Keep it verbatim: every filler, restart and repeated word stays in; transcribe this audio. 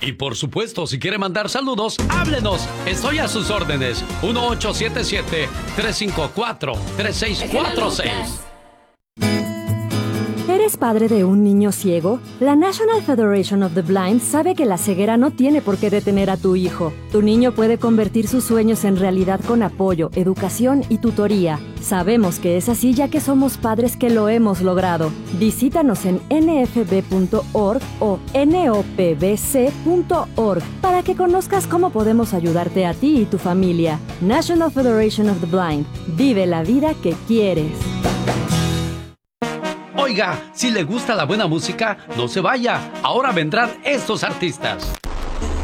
Y por supuesto, si quiere mandar saludos, háblenos. Estoy a sus órdenes. uno ocho siete siete, tres cinco cuatro, tres seis cuatro seis. ¿Eres padre de un niño ciego? La National Federation of the Blind sabe que la ceguera no tiene por qué detener a tu hijo. Tu niño puede convertir sus sueños en realidad con apoyo, educación y tutoría. Sabemos que es así ya que somos padres que lo hemos logrado. Visítanos en n f b punto org o n o p b c punto org para que conozcas cómo podemos ayudarte a ti y tu familia. National Federation of the Blind. Vive la vida que quieres. Oiga, si le gusta la buena música, no se vaya. Ahora vendrán estos artistas.